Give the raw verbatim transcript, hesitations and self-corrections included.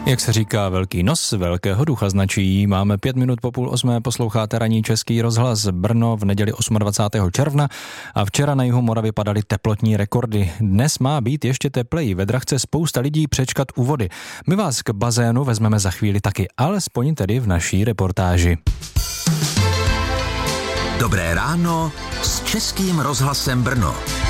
Jak se říká, velký nos velkého ducha značí. Máme pět minut po půl osmé, posloucháte ranní Český rozhlas Brno v neděli dvacátého osmého června a včera na jihu Moravy padaly teplotní rekordy. Dnes má být ještě tepleji, vedra chce spousta lidí přečkat u vody. My vás k bazénu vezmeme za chvíli taky, alespoň tedy v naší reportáži. Dobré ráno s Českým rozhlasem Brno.